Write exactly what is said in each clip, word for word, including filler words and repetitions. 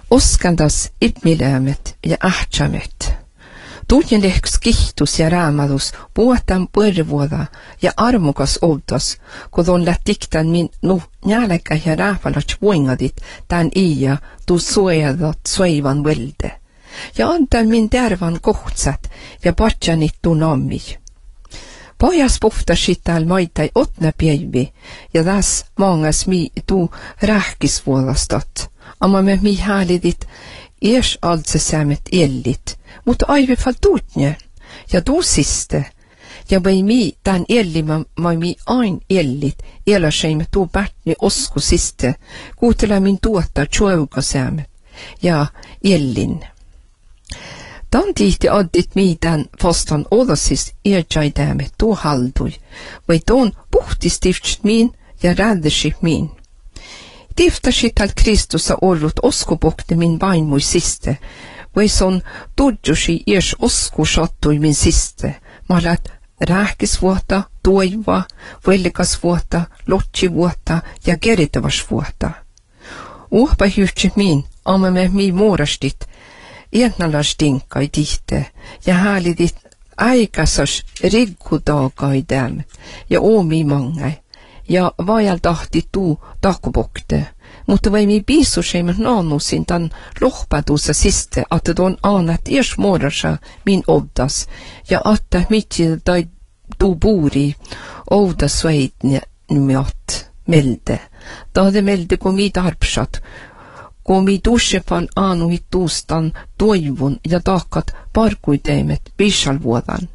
Oskandas ipmilämet ja ahtsamet. Tuutjen lehks kihtus ja raamadus puotan põrvuoda ja armukas outas, kun on lähtiktan min nu njälkä ja raapalats voingadit tän iia tuu suojadat soivan velde. Ja antan min tervan kohtsat ja patjanit tuu nammi. Pojas puhtasit tääl maitai otna päivi ja tässä mangas mi tuu rähkisvuodastat. Amma me mi häälidit ees aldsesämet ellit, mutta aivi fall tuutnje ja tuu siste. Ja vai mi tän ellimä mai mi ain ellit elaseimme tuu pärtni osku siste, kuutela min tuottaa tjueukasämet ja ellin. Dan tihti addit mi tän fastan odasis erjaidämet tuu haldui, vai tuon puhtistifst min ja räddersi min. Tiftasit tal Kristusa orrut oskupokti min vaimui siste, vai son tudjusi ees osku sattui min siste, malat rääkisvuota, toiva, vellikasvuota, lotsivuota ja keritavasvuota. Uhpa hyhtsi min, amma me mi muorastit, etnalastinkai tihte, ja häälidit aikasas riggudagaidäm, ja oomi mangai. Ja vajal tahti tuu takupokte, mutta vai mi piisuseimet naanusin tan lohpadusa siste, että don aanat ees muodassa min obdas, ja että mitsi tai tuu buuri oudas väidne miat melde. Tahde melde kun mi tarpsat, kun mi tussefal aanuhit tuustan toivun ja tahkat parkuiteimet pissalvuodan.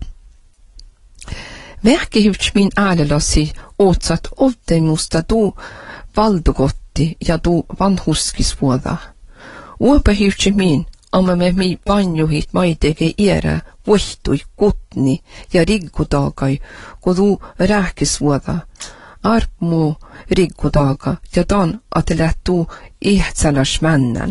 Vähki hyvts min äälelasi otsat ovteimusta tuu valdukotti ja tuu vanhuskisvuoda. Uopa hyvtsi min, amma me mi vanjuhit maiteke iärä vohtui kutni ja riggutagai, kun tuu rääkisvuoda. Arpmu riggutaga ja dan atele tuu ihtsalas männän.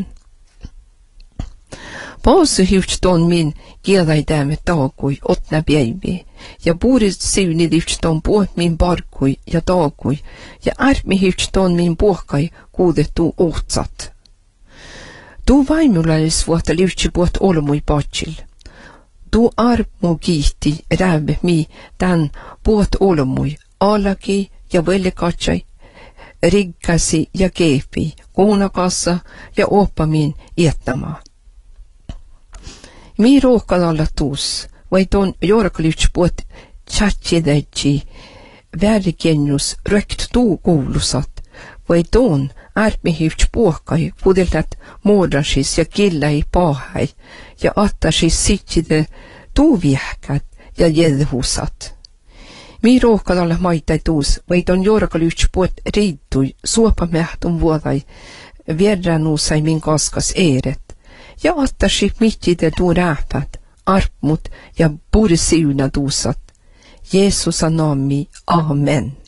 Paasu hyvts ton min kielaidämme taagui otna päivi, ja puurit siuni hyvts ton puot min parkui ja taagui, ja ärmi hyvts ton min puhkai kuudettu ohtsat. Tuu vaimulalis vuotta lyhtsi puot olmui patsil. Tuu armu kiihti rääve mi tän puot olmui, alaki ja velikatsai, riggasi ja keepi, kuunakassa ja oppamin ietnamaa. Mi råkade alla tuus, vai ton jorkalyts puot tjatjedeitsi värikennus rökt tuu kuulusat, vai ton ärmihyvts puokai pudellat muodasis ja killai paahai ja attasis sitside tuu viehkät ja jedhusat. Mi råkade alla maitai tuus, vai ton jorkalyts puot riittui suopamähtun vuodai vierranusai min kaskas eeret. Ja attasi mittide tuu rääpät, arpmut ja purisiuna tuusat. Jeesusa nami, amen.